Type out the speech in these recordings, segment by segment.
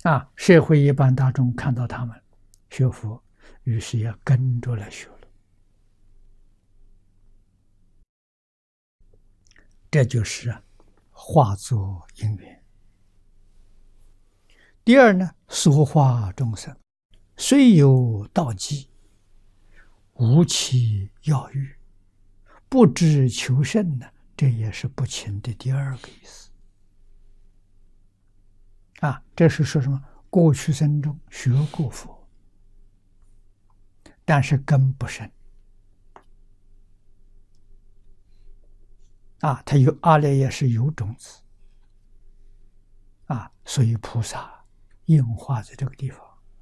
社会一般大众看到他们学佛，于是也跟着来学了。这就是化作因缘。第二呢，说化众生，虽有道机，无其要欲，不知求胜呢，这也是不勤的第二个意思。这是说什么？过去生中学过佛，但是根不深。他有阿赖耶识有种子，所以菩萨应化在这个地方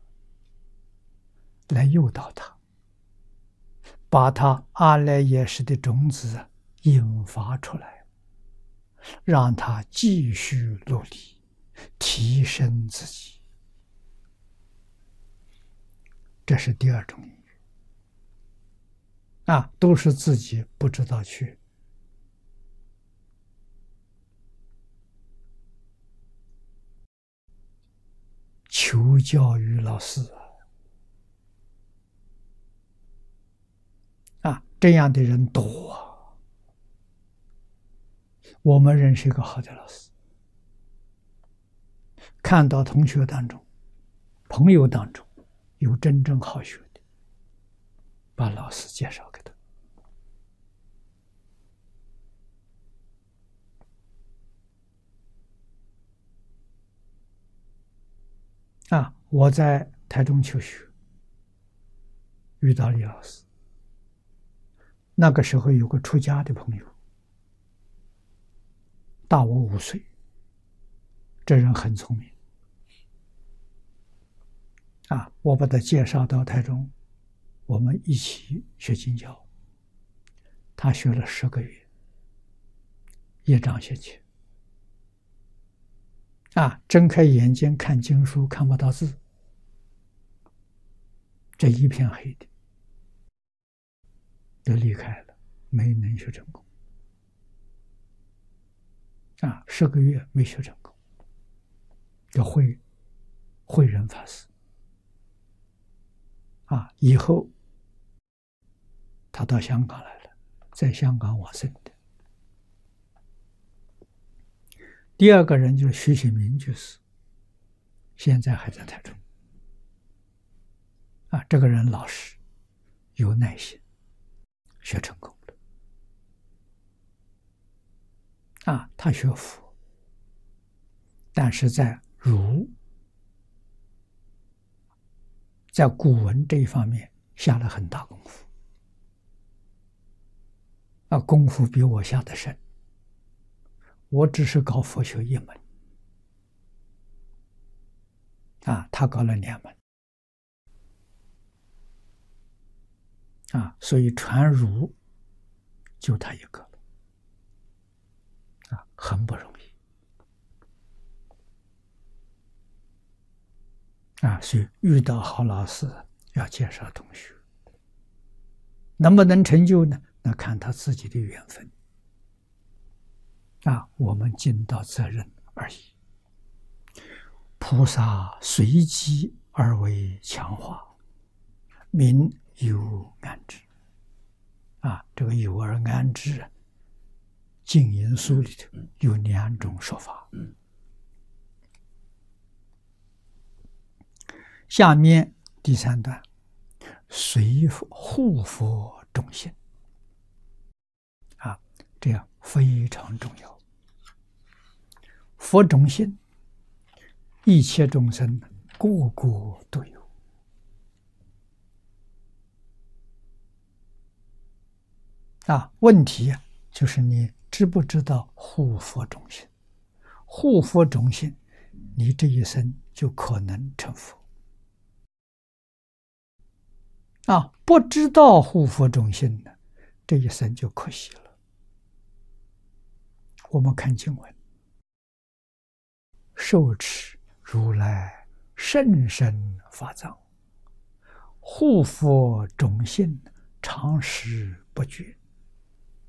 来诱导他，把他阿赖耶识的种子引发出来，让他继续努力提升自己。这是第二种因缘，都是自己不知道去求教于老师这样的人多我们认识一个好的老师，看到同学当中、朋友当中有真正好学的，把老师介绍给他。我在台中求学，遇到李老师。那个时候有个出家的朋友，大我5岁，这人很聪明。我把他介绍到台中，我们一起学经教。他学了10个月，业障现前。睁开眼睛看经书看不到字，这一片黑的，就离开了，没能学成功。10个月没学成功，这慧仁法师以后他到香港来了，在香港往生的。第二个人就是徐启明居士，现在还在台中。这个人老实，有耐心，学成功了。他学佛，但是在在古文这一方面下了很大功夫。功夫比我下得深。我只是搞佛学一门，他搞了2门，所以传儒就他一个了，很不容易，所以遇到好老师要介绍同学，能不能成就呢？那看他自己的缘分。我们尽到责任而已。菩萨随机而为强化，民有安置。这个有而安置，净言书里头有2种说法。下面第3段，随护佛众心。这样非常重要。佛种心，一切众生个个都有。问题就是你知不知道护佛种心？护佛种心，你这一生就可能成佛。不知道护佛种心呢，这一生就可惜了。我们看经文，受持如来甚深法藏，护佛种心，常时不绝。